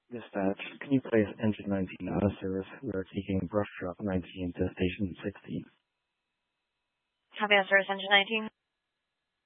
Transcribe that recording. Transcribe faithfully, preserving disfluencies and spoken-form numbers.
Dispatch, can you place engine nineteen out of service? We are taking brush truck nineteen to station sixteen. Copy out service engine nineteen.